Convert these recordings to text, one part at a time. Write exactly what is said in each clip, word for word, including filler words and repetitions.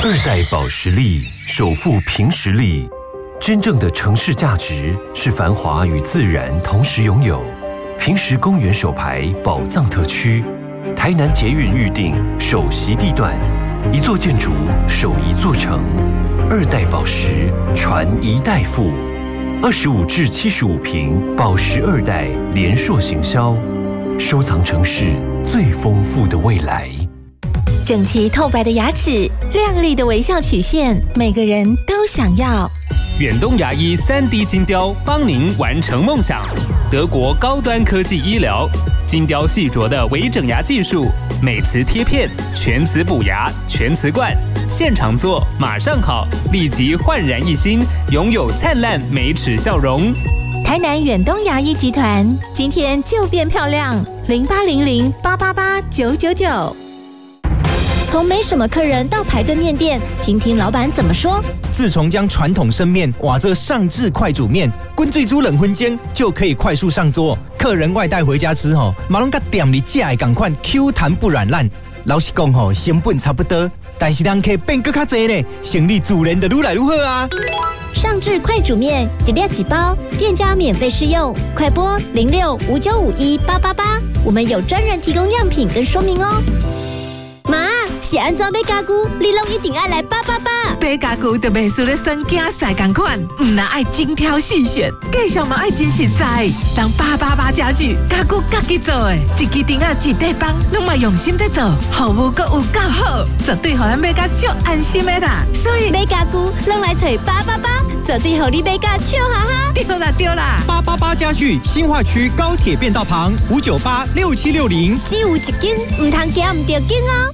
二代保时力首富凭实力，真正的城市价值是繁华与自然同时拥有。凭实公园首排宝藏特区，台南捷运预定首席地段，一座建筑守一座城。二代保时传一代富，二十五至七十五平保时二代联硕行销，收藏城市最丰富的未来。 整齐透白的牙齿，亮丽的微笑曲线，每个人都想要。 远东牙医 三 D 金雕帮您完成梦想。德国高端科技医疗，金雕细琢的微整牙技术，美瓷贴片，全瓷补牙，全瓷冠，现场做马上好，立即焕然一新，拥有灿烂美齿笑容。 台南远东牙医集团，今天就变漂亮，零八零零八八八九九九。 从没什么客人到排队面店，听听老板怎么说。 自从将传统生面瓦这上至快煮面，滚最煮冷荤煎，就可以快速上桌。客人外带回家吃吼，马龙甲店里架的同款 Q 弹不软烂。老实讲吼，成本差不多，但是人客变更较多呢，生意自然就愈来愈好啊。 上至快煮面，一粒几包，店家免费试用，快拨零六五九五一八八八，我们有专人提供样品跟说明哦。妈，是安怎买家具，你拢一定要来八八八。 买家具就袂输咧算竞赛同款，唔那爱精挑细选，介绍嘛爱真实在。当八八八家具，家具家己做的，一支顶啊一块板，拢嘛用心在做，服务阁有够好，绝对互咱买甲足安心的啦。所以买家具拢来找八八八，绝对互你买甲笑哈哈。 对啦对啦， 八八八家具新化区高铁便道旁五九八六七六零， 只有一间，唔通惊唔着惊哦。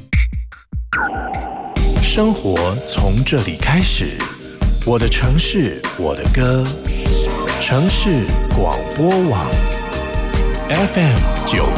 生活从这里开始，我的城市，我的歌，城市广播网 F M 九